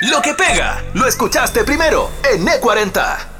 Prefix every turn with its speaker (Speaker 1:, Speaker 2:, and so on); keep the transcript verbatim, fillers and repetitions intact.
Speaker 1: Lo que pega, lo escuchaste primero en E cuarenta.